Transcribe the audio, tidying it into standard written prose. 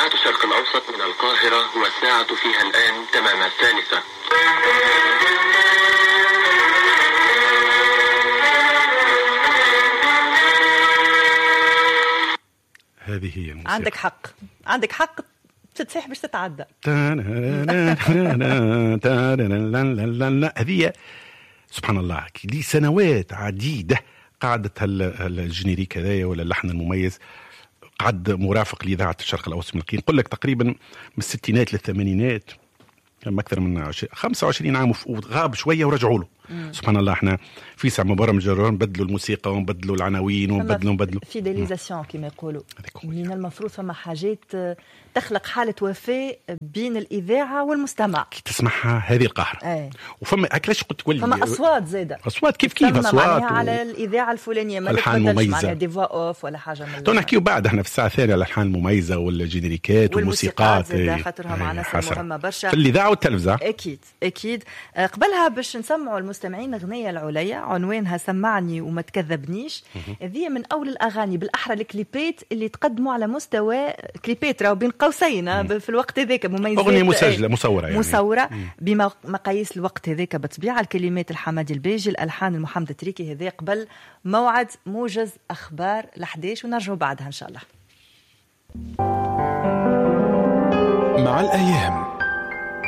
إذاعة الشرق الأوسط من القاهرة، والساعة فيها الآن تمام 3. هذه هي الموسيقى. عندك حق تتصيح باش تتعدى. هذه سبحان الله لي سنوات عديدة قعدت الجينيريك هذايا ولا اللحن المميز قعد مرافق لإذاعة الشرق الأوسط من القين. نقول لك تقريبا من الستينات للثمانينات، أكثر من 25 عام، وغاب شوية ورجعوا له. سبحان الله احنا في ساعة مبرمج نبدلوا الموسيقى ونبدلوا العناوين ونبدلوا فيداليزاسيون كما يقولوا. من المفروض فما حاجات تخلق حالة وفاء بين الإذاعة والمستمع كي تسمعها هذه القهر. وفما علاش قلت تقول فما أصوات زايدة، أصوات كيف أصوات على الإذاعة الفلانية ما الحان مميزة دي فوا أوف ولا حاجة من تو نحكيو بعد احنا في الساعة الثانية على الألحان المميزة والجينيريكات والموسيقات خاطرها معنا مهمة برشا في الإذاعة والتلفزة. أكيد قبلها باش نسمعوا المستمعين أغنية العليا عنوانها سمعني وما تكذبنيش. هذه من أول الأغاني بالأحرى الكليبات اللي تقدموا على مستوى كليبات راهو بين قوسين في الوقت هذاك مميزات، أغنية مسجلة مصورة يعني مصورة بما مقاييس الوقت هذاك بطبيعة. الكلمات الحمادي الباجي، الألحان المحمد التريكي. هذا قبل موعد موجز أخبار 11 ونرجعوا بعدها إن شاء الله. مع الأيام